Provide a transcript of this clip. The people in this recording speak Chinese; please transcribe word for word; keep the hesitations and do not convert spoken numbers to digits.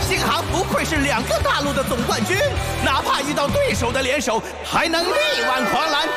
新航不愧是两个大陆的总冠军，哪怕遇到对手的联手，还能力挽狂澜，